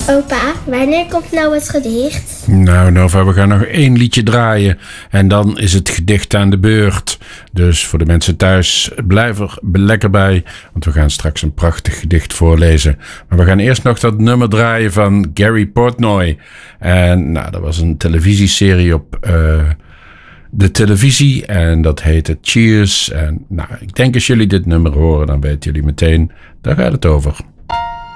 Opa, wanneer komt nou het gedicht? Nou, Nova, we gaan nog 1 liedje draaien. En dan is het gedicht aan de beurt. Dus voor de mensen thuis, blijf er lekker bij. Want we gaan straks een prachtig gedicht voorlezen. Maar we gaan eerst nog dat nummer draaien van Gary Portnoy. En nou, dat was een televisieserie op de televisie. En dat heette Cheers. En nou, ik denk als jullie dit nummer horen, dan weten jullie meteen, daar gaat het over.